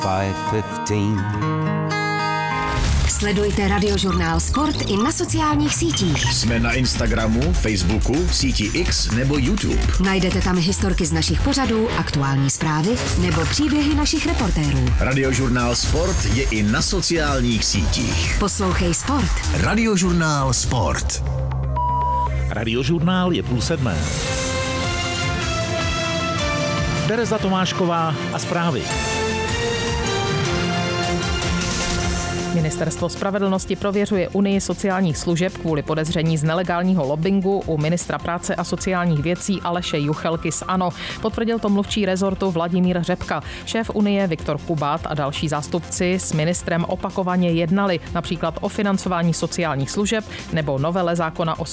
5:15. Sledujte Radiožurnál Sport i na sociálních sítích. Jsme na Instagramu, Facebooku, síti X nebo YouTube. Najdete tam historky z našich pořadů, aktuální zprávy nebo příběhy našich reportérů. Radiožurnál Sport je i na sociálních sítích. Poslouchej Sport. Radiožurnál Sport. Radiožurnál je 6:30. Tereza Tomášková a zprávy. Ministerstvo spravedlnosti prověřuje Unii sociálních služeb kvůli podezření z nelegálního lobbingu u ministra práce a sociálních věcí Aleše Juchelky z ANO. Potvrdil to mluvčí rezortu Vladimír Řepka. Šéf Unie Viktor Kubát a další zástupci s ministrem opakovaně jednali, například o financování sociálních služeb nebo novele zákona o